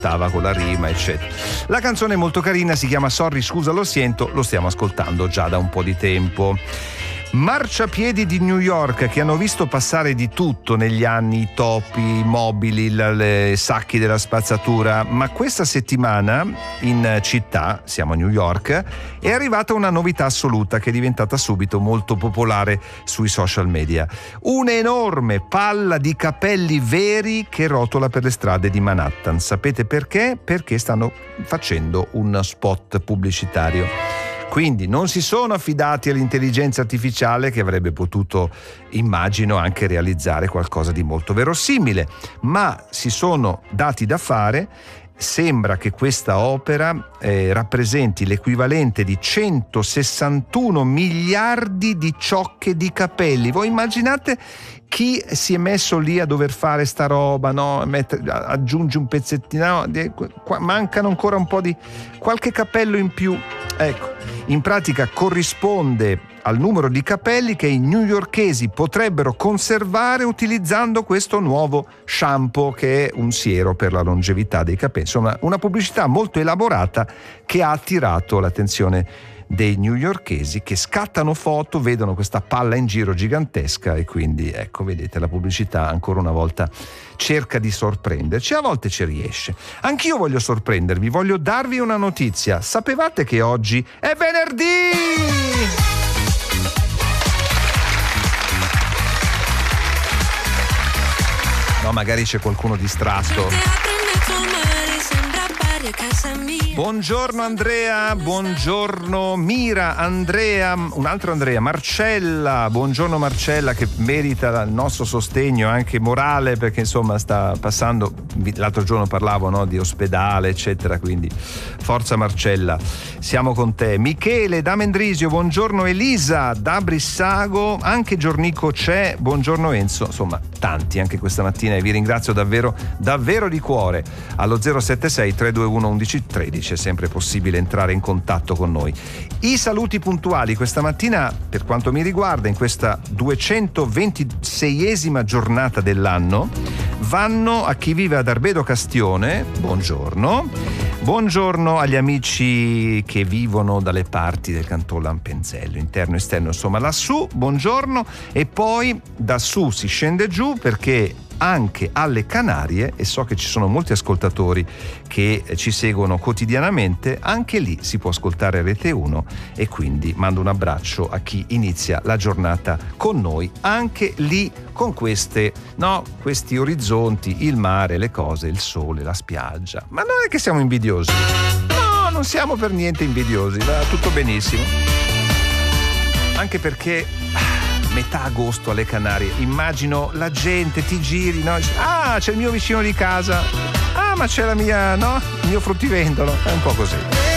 con la rima, eccetera. La canzone è molto carina, si chiama Sorry, scusa, lo sento, lo stiamo ascoltando già da un po' di tempo. Marciapiedi di New York che hanno visto passare di tutto negli anni, i topi, i mobili, i sacchi della spazzatura, ma questa settimana in città, siamo a New York, è arrivata una novità assoluta che è diventata subito molto popolare sui social media. Un'enorme palla di capelli veri che rotola per le strade di Manhattan. Sapete perché? Perché stanno facendo un spot pubblicitario. Quindi non si sono affidati all'intelligenza artificiale che avrebbe potuto, immagino, anche realizzare qualcosa di molto verosimile, ma si sono dati da fare. Sembra che questa opera rappresenti l'equivalente di 161 miliardi di ciocche di capelli. Voi immaginate chi si è messo lì a dover fare sta roba, no? Aggiungi un pezzettino, mancano ancora un po' di qualche capello in più. Ecco, in pratica corrisponde al numero di capelli che i newyorkesi potrebbero conservare utilizzando questo nuovo shampoo che è un siero per la longevità dei capelli. Insomma, una pubblicità molto elaborata che ha attirato l'attenzione dei newyorkesi che scattano foto, vedono questa palla in giro gigantesca e quindi ecco, vedete, la pubblicità ancora una volta cerca di sorprenderci, a volte ci riesce. Anch'io voglio sorprendervi, voglio darvi una notizia. Sapevate che oggi è venerdì? No, magari c'è qualcuno distratto. Buongiorno Andrea, buongiorno Mira, Andrea, un altro Andrea, Marcella, buongiorno Marcella che merita il nostro sostegno anche morale perché insomma sta passando, l'altro giorno parlavo, no, di ospedale eccetera, quindi forza Marcella, siamo con te. Michele da Mendrisio, buongiorno Elisa da Brissago, anche Giornico c'è, buongiorno Enzo, insomma tanti anche questa mattina e vi ringrazio davvero di cuore. Allo 076 321 1113 è sempre possibile entrare in contatto con noi. I saluti puntuali questa mattina, per quanto mi riguarda, in questa 226esima giornata dell'anno, vanno a chi vive ad Arbedo Castione, buongiorno agli amici che vivono dalle parti del Canton Lampenzello, interno e esterno, insomma lassù, buongiorno, e poi da su si scende giù perché anche alle Canarie, e so che ci sono molti ascoltatori che ci seguono quotidianamente, anche lì si può ascoltare Rete 1 e quindi mando un abbraccio a chi inizia la giornata con noi, anche lì con questi orizzonti, il mare, le cose, il sole, la spiaggia. Ma non è che siamo invidiosi, no, non siamo per niente invidiosi, va tutto benissimo, anche perché metà agosto alle Canarie, immagino la gente, ti giri, no? C'è il mio vicino di casa, ma c'è la mia, no? Il mio fruttivendolo, è un po' così.